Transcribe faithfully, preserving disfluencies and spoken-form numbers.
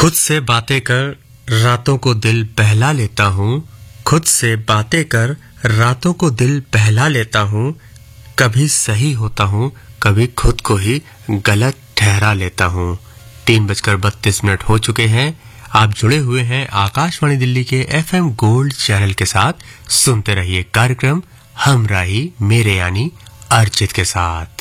खुद से बातें कर रातों को दिल बहला लेता हूँ, खुद से बातें कर रातों को दिल बहला लेता हूँ। कभी सही होता हूँ, कभी खुद को ही गलत ठहरा लेता हूँ। तीन बजकर बत्तीस मिनट हो चुके हैं। आप जुड़े हुए हैं आकाशवाणी दिल्ली के एफएम गोल्ड चैनल के साथ। सुनते रहिए कार्यक्रम हमराही मेरे यानी अर्चित के साथ।